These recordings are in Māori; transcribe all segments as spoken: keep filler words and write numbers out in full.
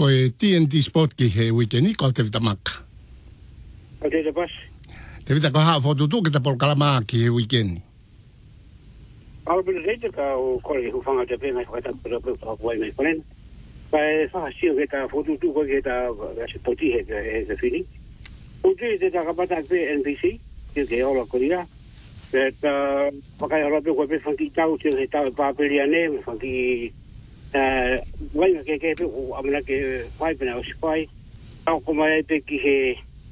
ko e T N T Sport ki he weekend ko te vita maka. O te te pas. Te vita ko ha fotu tu ke te pol kalama ki he weekend. Au bina reite ka o kore hufanga te penga whakata pera pera pera wai mai ponen. Kai whakasio ke ta fotu tu ko ke ta se poti he ke he fini. O te te ta kapata ke N B C ke ke ola koria. Ke ta pakai ola pe ko pe whanki tau te he tau paperia ne whanki Uh, wai ke ke pe o amana ke wai pena o spai tau ko mai te ki he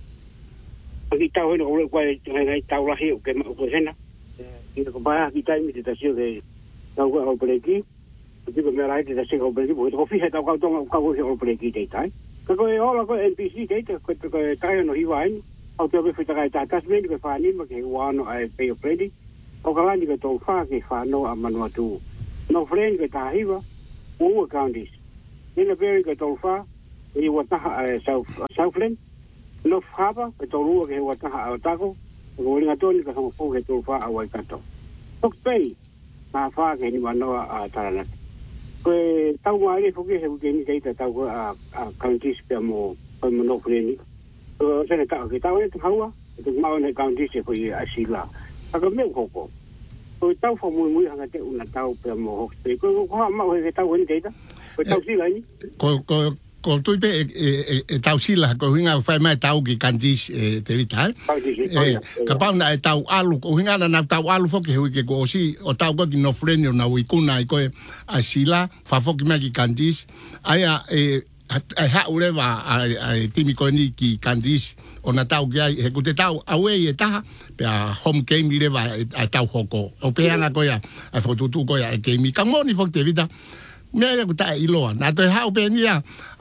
ki tau no ko kwai ngai tau la he o ke ko hena ki ko ba ki tai mi te tasio ke tau ko o pleki ki ko me rai te tasio o pleki ko fi he tau ka tong ka ko o pleki te tai ko ko ola ko N P C ke te ko ko tai no hi wai au te be fita ka ta tas me ko fa ni ma ke wa no ai pe o pleki o ka lani ko to fa ke fa no amano tu no friend ke ta hiwa o counties in a very good alpha we what south southland no haba to ru ke what ha taco o ringa toni ka mo fo ke to fa a wai kato tok pei ma fa ke ni mano a tarana ko tau mai fo ke he ke ni ke ta tau a counties pe mo ko mo no freni o se ne ta ke tau ni hawa ke ma ne counties ko i asila a ko me ko ko o tau fo muy muy hanga te una tau pe mo hoste ko ko ma o ke tau ni te ko tau sila ni ko ko ko tu pe e tau sila ko hinga fai mai tau ki kantis te vital e ka pa na tau alu ko hinga na tau alu fo ke ke ko si o tau ko no freno na wi kuna ko a sila fa fo ki mai ki kantis aya e ai ha ureva ai timi ko ni ki kantis ona tau ki ai he ko te tau awe e ta pe a home game le va a tau hoko o pe ana ko ya a fotu tu ko ya e game ka moni fo te vida me ya ko ta ilo na te ha pe ni a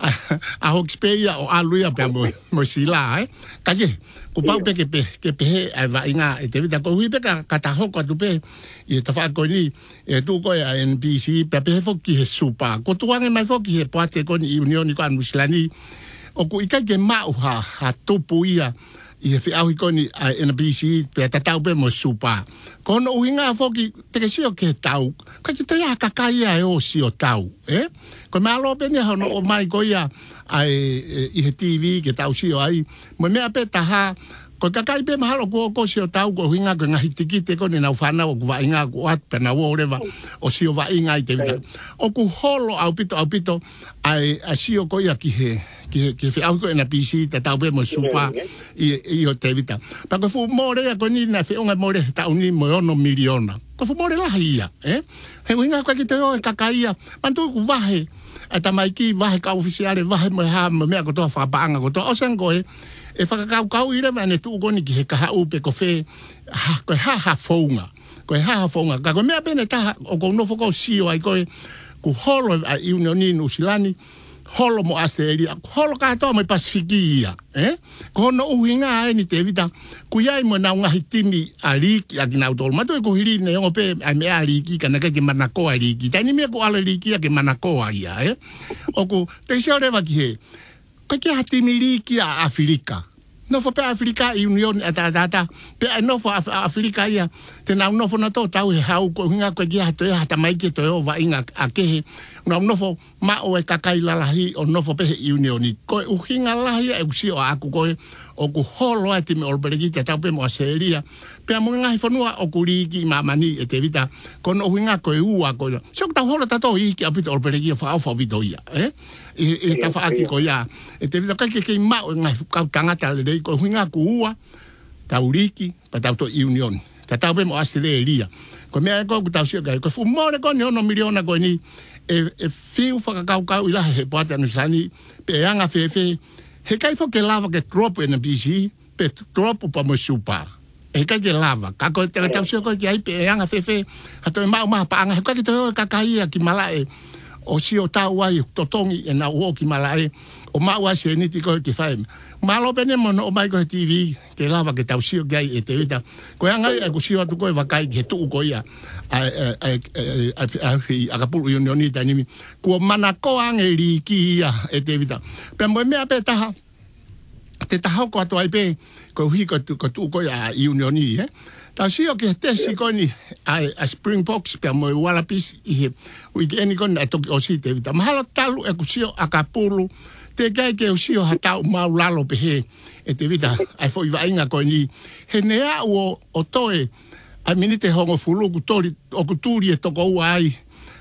a hokspeia o aluia pe mo mo sila eh ka ke ko pa pe ke pe ke pe ai va inga e te vida ko hui pe ka ka ta hoko tu pe e ta fa ko ni e tu ko ya N B C pe pe fo ki he supa ko tu anga mai fo ki he pate ko ni union ko an muslani o ku ika ke mau ha ha tupu ia i he au ko ni N B C pe ta tau pe mo supa ko no winga fo ki te ke sio ke tau ka te ia ka ka ia e o sio tau eh ko ma lo pe ni ha no o mai ko ia ai i he T V ke tau sio ai mo me ape ta ha ko ka kai pe mahalo ko ko sio tau ko hinga ko ngahi tikite ko ni na ufana o va inga ko at pe na wo reva o sio va inga i te vita o ku holo au pito au pito ai a sio ko ia ki he ki ki fe au ko na P C ta tau pe mo supa i i o te vita pa ko fu more ko ni na fe unga more ta uni mo no miliona ko fu more la ia eh he hinga ko ki te o ka kaia pantu ku vahe ata mai ki vahe ka oficiale vahe mo ha mo me ko to fa paanga ko to o sen ko e e whakakau kau i rewa ne tu ugoni ki he kaha upe ko whe ha, ko ha ha whaunga ko ha ha whaunga ka ko mea pene taha o ko nofo ko sio ai koe ku holo a unioni nusilani holo mo Australia holo katoa mo Pasifiki ia eh ko no uhinga ai ni te vita ku iai mo na ngahi timi a liki a kina utol mato e ko hiri ne o pe a mea liki kana ke ke manakoa liki tani mea ko ala liki a ke manakoa ia eh o ku te sio rewa ki he ka ke hatimi liki a Afrika no fo pe Afrika i union ata ata pe no fo Afrika ia te na no fo na to tau he hau ko hinga ko ki hato hata mai ke to va inga a ke no no fo ma o e kakai la lahi o no fo pe union ko u hinga lahi e usio a ku ko o ku holo ati me olbergi te tau pe mo aseria pe mo nga fo no o ku liki ma mani e te vita ko no hinga ko e ua ko so ta holo ta to i ki a pito olbergi fa fa vito ia eh e ta fa ati ko ia e te vita ka ke ke ma o nga ka tangata le ko hinga ku ua tauriki pa tau to union ta tau pe mo Australia ko me ko ku tau sio ko fu mo le ko no miliona ko ni e e fiu fa ka ka ila he pata no sani pe anga fe fe he kai fo ke lava ke drop in a B C pe drop pa mo supa e kai ke lava ka ko te tau sio ko ki ai pe anga fe fe hato ma ma pa anga ka ki to ka kai ki malae o sio tau ai to tongi e na wo ki malae o ma wa se ni ti ko ki fai malo pene mo no mai ko T V ke lava ke tau sio gai e te vita ko anga e ko sio tu ko va kai ke tu ko ia a a a a a kapulu unioni tani ko mana ko ange li ki ia e te vita pe mo me ape ta te ta ko to ai pe ko hi ko tu ko tu ko ia unioni eh ta sio ke te si ko ni a a Springboks pe mo wala pis i we ke ni ko na to o si te vita mahalo talu e ko sio a kapulu te kai ke o sio hatau mau lalo pe he e te vita ai foi vainga ko ni he nea o o toe ai minite hongo fulu ku tori o ku turi e toko ai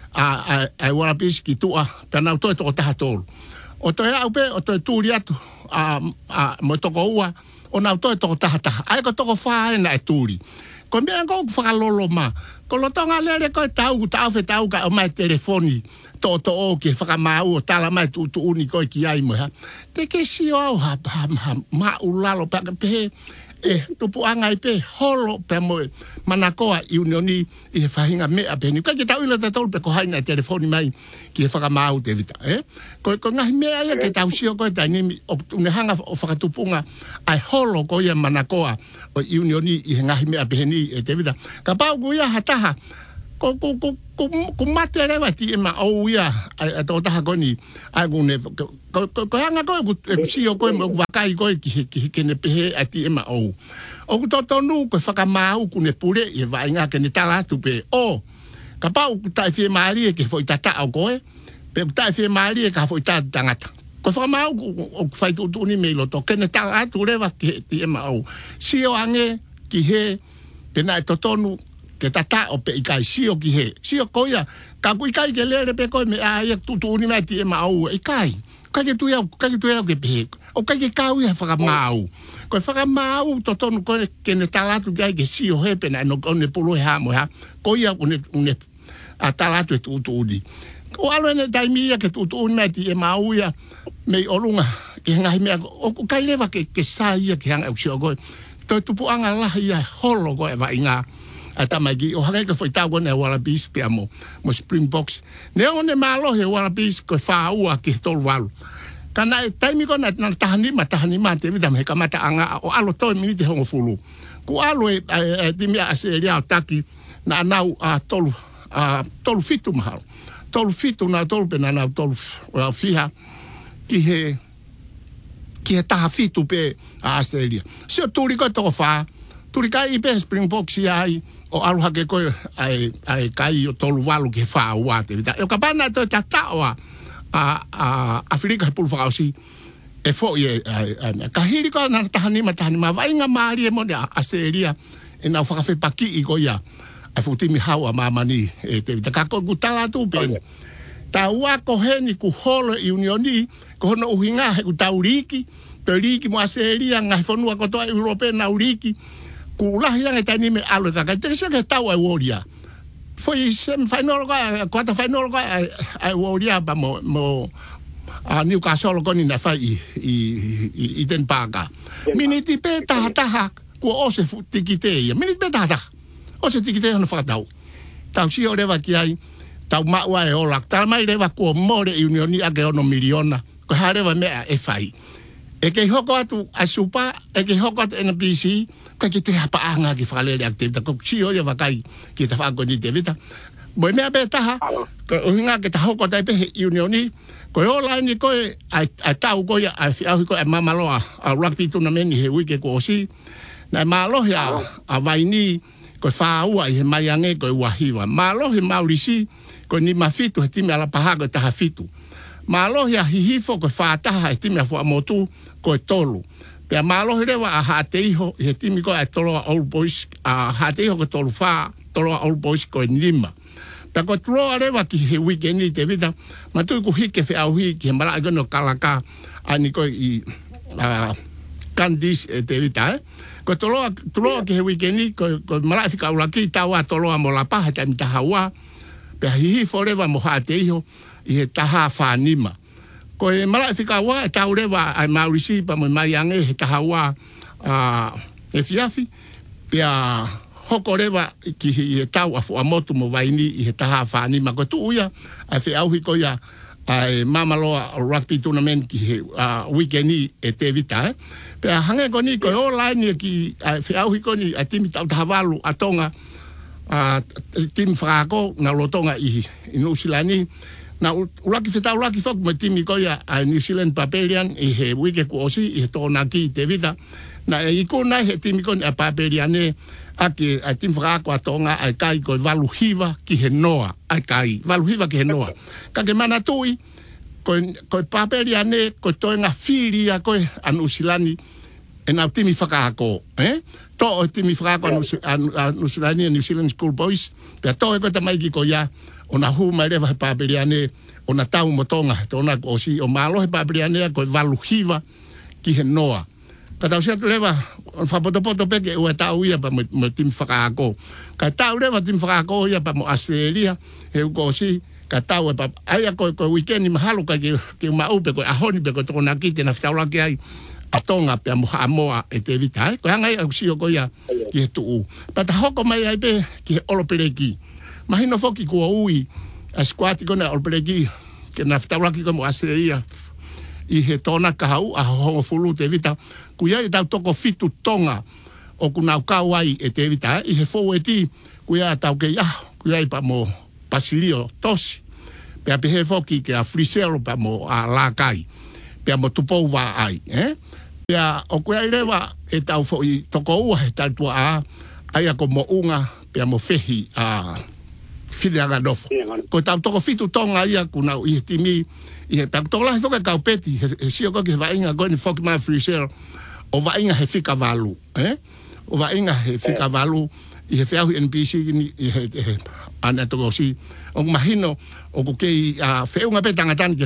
a a wala piski tua pana toe to ta tolu o toe au pe o toe turi atu a a mo toko ua o na toe to ta ta ai ko toko fa na e turi ko me ko fa lolo ma ko lo tonga lele ko tau tau fe tau ka o mai telefoni to to o ke fa ma o tala mai tu tu uni ko ki ai mo ha te ke si o ha ha ma ulalo pa pe e tupu anga i pe holo pe mo manakoa i unioni i he whahinga mea pe ni. Ka ke tau ila ta tau pe ko haina telefoni mai ki he whakamau te vita. Eh? Ko, ko ngahi mea ia ke tau sio koe tai nimi o une hanga o whakatupunga ai holo ko ia manakoa o i unioni i he ngahi mea pe ni e te vita. Ka pau ko ia hataha ko ko ko ko ko mate rewa ti e ma o ia a to taha ko ni ai gune ko ko hanga ko ku sio ko mo wakai ko ki ki ki ne pe a ti e ma o o ku to to nu ko whakamau ku ne pure e vai nga ke ne tala tu pe o ka pau ku tai fie mari ke foi tata o ko e pe ku tai fie mari ka foi tata tangata ko whakamau o ku fai tu tu ni me lo to ke ne tala tu rewa ki ti e ma o sio ange ki he pe na to tonu ke tata o pe ikai sio ki he sio koia ka ku ikai ke lere pe ko me a ia tu tu ni mai ti e mau ikai ka ke tu ia ka ke tu ia ke pe o ka ke ka ia fa mau ko fa mau to tonu ko ke ne tala tu kai ke sio he pe na no ne polo ha mo ha ko ia une une a tala tu tu tu ni o alo ne dai mi ia ke tu tu ni mai ti e mau ia me olunga ke ngai me o kai leva ke ke sa ia ke hanga o sio ko to tu pu anga la ia holo ko e va inga ata magi o hanga ke foi tago ne wala bis pe amo mo Springboks ne one malo he wala bis ko fa ua ke tol walu kana taimi ko na tahani ma tahani ma te vida me kamata anga o alo to minute hongo fulu ku alo e di mi aseria taki na nau a tolu a tolu fitu mahal tolu fitu na tolu pe na na tolu fiha ki he ki he taha fitu pe a aseria sio turi ko to fa turi kai pe Springboks ai o aluha ke koe ai ai kai o tolu walu ke fa wa te vita o kapana to tata wa a a Afrika pul fa osi e fo ye ka hiri ko na tahani ma tahani ma vai nga mari e mo a seria e na fa fe paki i ko ya a futi mi hawa mama ni e te vita ka ko gutala tu pe ta wa ko heni ku holo i unioni ko no uhinga he ku tauriki to riki mo a seria nga fonu ko to europe na uriki kula yang eta ni me alo ka ka te se ke tau ai woria foi sem final ka quarta final ka ai woria ba mo mo a Newcastle ko ni na fai i i den paga miniti pe ta ta ko o se tikite ya miniti pe ta ta o se tikite no fa tau tau si o leva ki ai tau ma wa e ola tal mai leva ko more unioni a ke ono miliona ko hareva me e fai e ke hoko atu a supa e ke hoko atu N B C ka ki te hapa anga ki whakalele aktivita ko si o ia wakai ki te whako ni te vita moi mea pe taha ko uhinga ke ta hoko tai pe unioni ko ola ni ko ai tau ko ia ai fiahu ko e mamaloa a rugby tournament he wike ko osi na malohi a a vaini ko whaua i he maiange ko wahiwa malohi maurisi ko ni mafitu he timi ala paha ko taha fitu malohi a hihifo ko whaataha he timi a fua motu ko tolu pe malo rewa a hateiho he timi ko a tolo Old Boys a hateiho ko tolo fa tolo Old Boys ko lima ta ko tolo rewa ki he weekend te vida ma tu ko hike fe au hi ki mala go no kalaka ani ko i a kandis te vida ko tolo tolo ki he weekend ko ko mala fika ula ki tawa tolo mo la pa ta mita hawa pe hi forever mo hateiho i he taha fa nima ko e mala fika wa e tau rewa ai maurisi pa mo mai ange he tahawa a e fiafi pe a hoko rewa ki he tau a fo motu mo vaini i he taha fani ma ko tu ia a fe au hiko ia ai mamaloa rugby tournament ki he a weekend e te vita pe a hange ko ni ko online ki a fe au hiko ni a timi tau tahavalu a tonga a tim frako na lotonga i i Nusilani na ulaki feta ulaki fok me timi ko ya a New Zealand Papelian i he wike ko osi i to na ki te vida na e ko na he timi ko a Papelian e a ki a tim fra ko atonga ai kai ko valuhiva ki he noa ai kai valuhiva ki he noa ka ke mana tui Koe, koe paperi ane, koe toi ngā whiri a koe anu usilani, e nau timi whakaako, eh? Tō o timi whakaako anu usilani a New Zealand School Boys, pia tō e koe ta maiki ko ia, o na hu mai rewa he paperi ane, o na tau motonga, tōna o si, o malo he paperi ane, koe walu hiva ki he noa. Ka tau sia tu lewa, o whapotopoto peke ua tau ia pa mo, mo timi whakaako. Ka tau lewa timi whakaako ia pa mo Australia, he uko si, ka tau e pa, aia koe koe weekendi mahalo ka ki, ki maupe koe ahoni pe koe toko na kite na whitaulaki ai, a tonga pe a moha amoa e te vita, eh? Koe hangai au sio koe ia ki he tuu. Pata hoko mai ai pe ki he olopereki. Mahino foki kua ui, a squati kone olopereki, ke na whitaulaki koe mo Australia, i he tōna kahau, a hongo fulu te vita, kuia i tau toko fitu tonga, o kunau kau ai e te vita, eh? I he fōu e ti, kuia tau ke ia, kuia i pa mo Pasilio tosi, pe a pehe foki ke a frisero pa mo a lakai, pe a mo tupou wa ai, eh? Pe a o kuia i rewa e tau fo i toko ua he tau tua a, ai a ko mo unga, pe a mo fehi a whileanga nofo. Ko tau toko fitu tonga ia kunau i he timi, i he tau toko lahi foka kau peti, he, he sio koki he vainga koe ni foki maa frisero, o vainga he fika valu, eh? O vainga he fika valu, i he whiahu N B C i he ana toko si o mahino o ko kei a uh, whiunga pe tangatani